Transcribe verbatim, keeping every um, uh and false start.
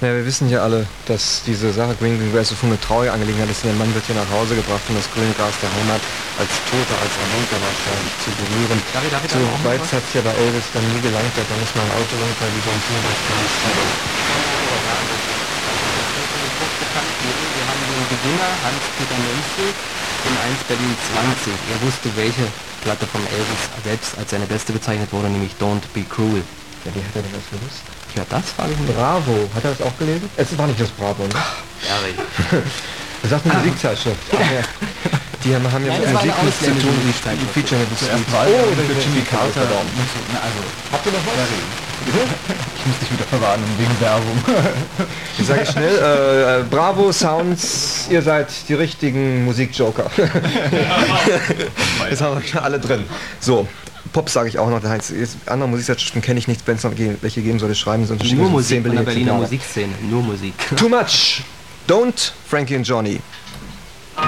Naja, wir wissen ja alle, dass diese Sache Green Green Grass so eine traurige Angelegenheit ist. Der Mann wird hier nach Hause gebracht, um das grüne Gras der Heimat als Toter, als Erwähnter wahrscheinlich zu berühren. Darf ich, darf ich so da weit hat es ja bei Elvis dann nie gelangt, der hat dann nicht mal ein Auto runter, wie beim Film. Wir haben den Gewinner, Hans-Peter Menzel, in eins Berlin zwanzig. Er wusste, welche Platte vom Elvis selbst als seine beste bezeichnet wurde, nämlich Don't Be Cruel. Ja, wie hat er denn das gewusst? Ja, das frage ich mich. Bravo, hat er das auch gelesen? Es war nicht das Bravo, ne? Ja, Das sagt eine Musikzeitschrift. Ja. Die haben, haben ja mit Musik nichts zu tun, die featuren mit Musik. Oh, der Jimmy Carter. Also, habt ihr noch was? Ich muss dich wieder verwarnen wegen Werbung. Ich sage schnell, äh, Bravo Sounds, ihr seid die richtigen Musikjoker. Jetzt haben wir schon alle drin. So. Pop sage ich auch noch, der Heinz. Andere Musikzeitschriften kenne ich nicht, wenn es noch welche geben soll, schreiben, sonst nur Musik von der Berliner Musikszene, nur Musik. Too much! Don't, Frankie and Johnny.